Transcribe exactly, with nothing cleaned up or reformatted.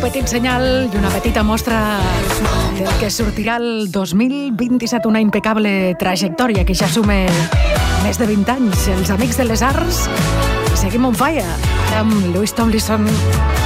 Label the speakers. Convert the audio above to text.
Speaker 1: petit senyal i una petita mostra del que sortirà el dos mil vint-i-set, una impecable trajectòria que ja suma més de vint anys. Els Amics de les Arts, seguim on fire, amb Louis Tomlinson.